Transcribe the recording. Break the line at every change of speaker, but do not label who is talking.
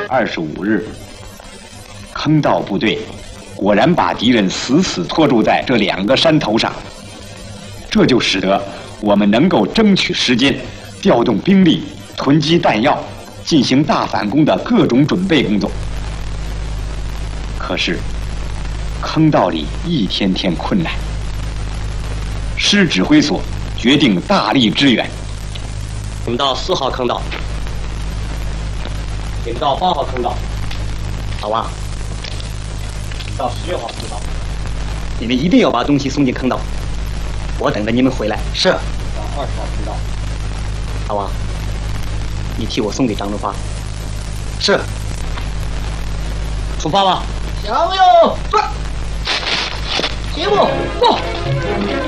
25日，坑道部队果然把敌人死死拖住在这2个山头上，这就使得我们能够争取时间，调动兵力，囤积弹药，进行大反攻的各种准备工作。可是，坑道里一天天困难，师指挥所决定大力支援。
你们到4号坑道，你们到8号坑道，好吧？你到16号坑道，
你们一定要把东西送进坑道，我等着你们回来。
是。到20号坑道，
好吧？你替我送给张忠发。
是。出发吧。
向右转，起步，走。